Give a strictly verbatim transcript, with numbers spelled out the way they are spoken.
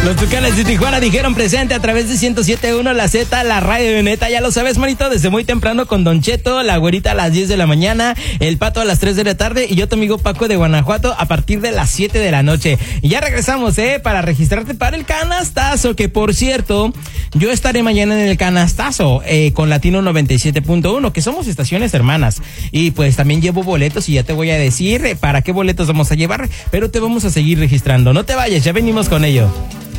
Los Tucanes de Tijuana dijeron presente a través de ciento siete punto uno, la Z, la radio de neta. Ya lo sabes, manito, desde muy temprano con Don Cheto, la güerita a las diez de la mañana, el Pato a las tres de la tarde y yo, tu amigo Paco de Guanajuato, a partir de las siete de la noche. Y ya regresamos, ¿eh? Para registrarte para el canastazo, que por cierto, yo estaré mañana en el canastazo eh, con Latino noventa y siete punto uno, que somos estaciones hermanas. Y pues también llevo boletos y ya te voy a decir eh, para qué boletos vamos a llevar, pero te vamos a seguir registrando. No te vayas, ya venimos con ello.